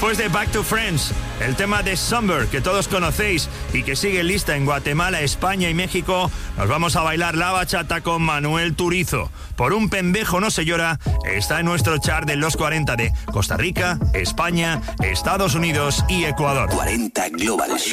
Después de Back to Friends, el tema de Summer, que todos conocéis y que sigue en lista en Guatemala, España y México, nos vamos a bailar la bachata con Manuel Turizo. Por un pendejo no se llora, está en nuestro chart de los 40 de Costa Rica, España, Estados Unidos y Ecuador. 40 Global Show.